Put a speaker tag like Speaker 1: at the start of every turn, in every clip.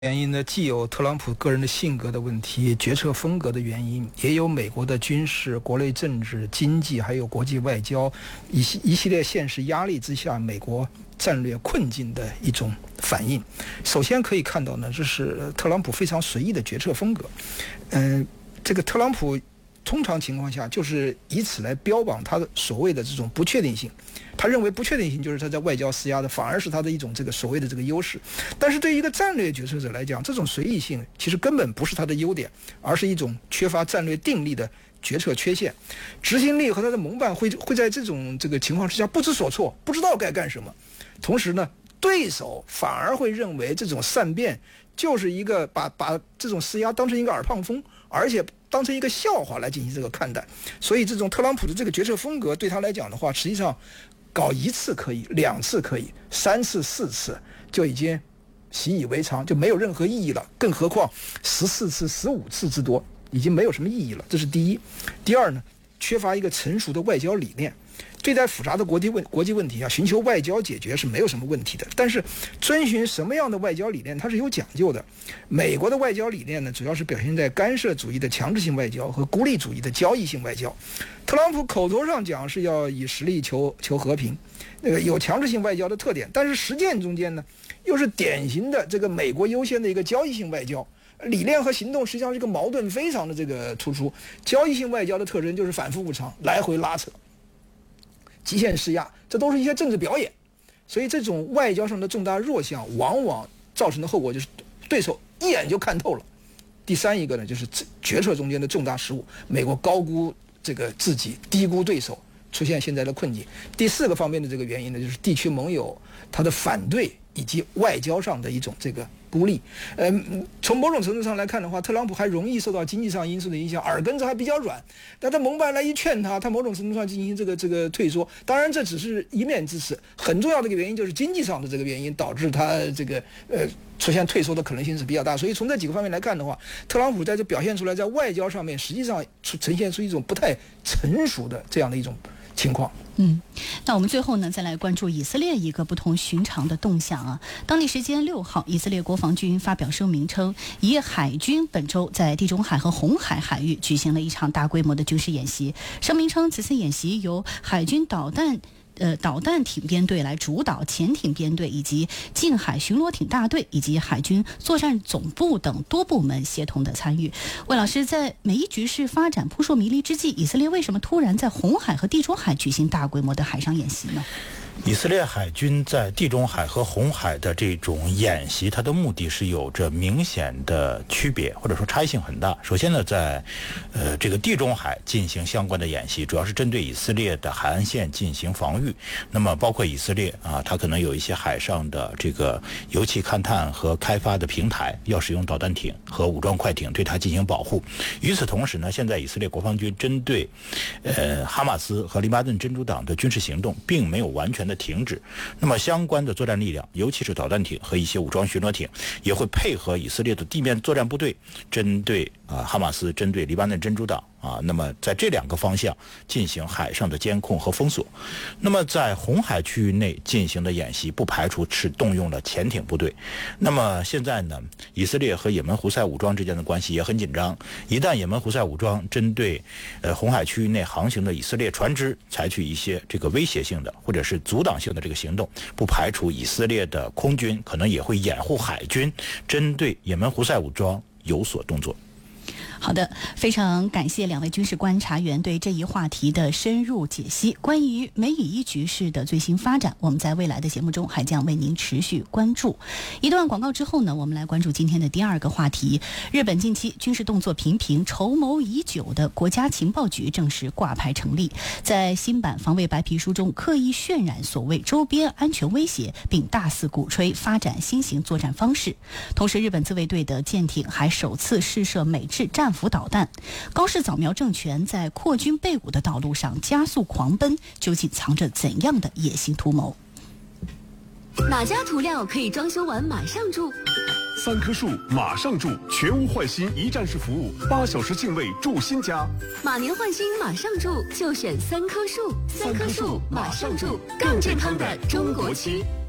Speaker 1: 原因呢，既有特朗普个人的性格的问题、决策风格的原因，也有美国的军事、国内政治、经济还有国际外交一系列现实压力之下，美国战略困境的一种反应。首先可以看到呢，这是特朗普非常随意的决策风格。这个特朗普通常情况下就是以此来标榜他的所谓的这种不确定性。他认为不确定性就是他在外交施压的，反而是他的一种这个所谓的这个优势。但是对于一个战略决策者来讲，这种随意性其实根本不是他的优点，而是一种缺乏战略定力的决策缺陷。执行力和他的盟伴会在这种情况之下不知所措，不知道该干什么。同时呢，对手反而会认为这种善变就是一个把这种施压当成一个耳旁风，而且当成一个笑话来进行这个看待。所以这种特朗普的这个决策风格对他来讲的话，实际上搞1次可以，2次可以，3次4次就已经习以为常，就没有任何意义了。更何况14次15次之多已经没有什么意义了。这是第一。第二呢，缺乏一个成熟的外交理念。对待复杂的国际问题啊，寻求外交解决是没有什么问题的。但是遵循什么样的外交理念，它是有讲究的。美国的外交理念呢，主要是表现在干涉主义的强制性外交和孤立主义的交易性外交。特朗普口头上讲是要以实力求和平，有强制性外交的特点，但是实践中间呢，又是典型的这个美国优先的一个交易性外交。理念和行动实际上是一个矛盾非常的突出。交易性外交的特征就是反复无常，来回拉扯，极限施压，这都是一些政治表演。所以这种外交上的重大弱项，往往造成的后果就是对手一眼就看透了。第三一个呢，就是决策中间的重大失误，美国高估自己，低估对手，出现现在的困境。第4个方面的这个原因呢，就是地区盟友他的反对以及外交上的一种孤立。从某种程度上来看的话，特朗普还容易受到经济上因素的影响，耳根子还比较软。但他盟伴来一劝他，他某种程度上进行这个退缩。当然这只是一面之词，很重要的一个原因就是经济上的这个原因导致他出现退缩的可能性是比较大。所以从这几个方面来看的话，特朗普在这表现出来，在外交上面实际上呈现出一种不太成熟的这样的一种情况。
Speaker 2: 那我们最后呢，再来关注以色列一个不同寻常的动向啊。当地时间6号，以色列国防军发表声明称，以海军本周在地中海和红海海域举行了一场大规模的军事演习。声明称，此次演习由海军导弹艇编队来主导，潜艇编队以及近海巡逻艇大队以及海军作战总部等多部门协同的参与。魏老师，在美伊局势发展扑朔迷离之际，以色列为什么突然在红海和地中海举行大规模的海上演习呢？
Speaker 3: 以色列海军在地中海和红海的这种演习，它的目的是有着明显的区别，或者说差异性很大。首先呢，在这个地中海进行相关的演习，主要是针对以色列的海岸线进行防御。那么包括以色列它可能有一些海上的这个油气勘探和开发的平台，要使用导弹艇和武装快艇对它进行保护。与此同时呢，现在以色列国防军针对哈马斯和黎巴嫩真主党的军事行动并没有完全的停止。那么相关的作战力量，尤其是导弹艇和一些武装巡逻艇，也会配合以色列的地面作战部队，针对哈马斯，针对黎巴嫩真主党那么在这2个方向进行海上的监控和封锁。那么在红海区域内进行的演习，不排除是动用了潜艇部队。那么现在呢，以色列和也门胡塞武装之间的关系也很紧张。一旦也门胡塞武装针对红海区域内航行的以色列船只采取一些这个威胁性的或者是阻挡性的这个行动，不排除以色列的空军可能也会掩护海军针对也门胡塞武装有所动作。
Speaker 2: 好的，非常感谢2位军事观察员对这一话题的深入解析。关于美以伊局势的最新发展，我们在未来的节目中还将为您持续关注。一段广告之后呢，我们来关注今天的第2个话题。日本近期军事动作频频，筹谋已久的国家情报局正式挂牌成立，在新版防卫白皮书中刻意渲染所谓周边安全威胁，并大肆鼓吹发展新型作战方式。同时，日本自卫队的舰艇还首次试射美制战斧导弹。高市早苗政权在扩军备武的道路上加速狂奔，究竟藏着怎样的野心图谋？
Speaker 4: 哪家涂料可以装修完马上住
Speaker 5: ？3棵树马上住，全屋换新一站式服务，8小时净位住新家。
Speaker 4: 马年换新马上住，就选3棵树。3棵树马上住，更健康的中国区。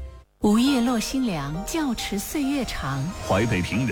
Speaker 6: 午夜落星凉，教持岁月长。
Speaker 5: 淮北平人